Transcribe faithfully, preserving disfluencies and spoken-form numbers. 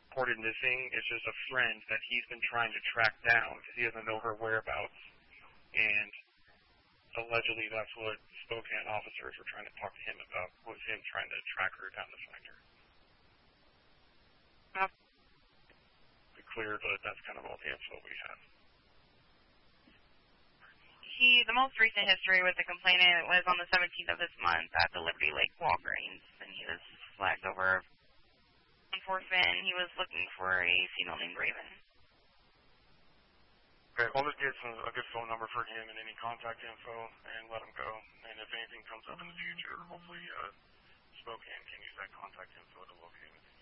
reported missing. It's just a friend that he's been trying to track down because he doesn't know her whereabouts. And allegedly that's what Spokane officers were trying to talk to him about, was him trying to track her down to find her. Not clear, but that's kind of all the info we have. He, the most recent history with the complainant was on the seventeenth of this month at the Liberty Lake Walgreens, and he was flagged over enforcement. He was looking for a female named Raven. Okay, I'll just get some, a good phone number for him and any contact info and let him go. And if anything comes up in the future, hopefully uh, Spokane can use that contact info to locate him.